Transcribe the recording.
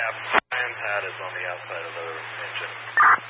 cap. Iron pad is on the outside of the engine.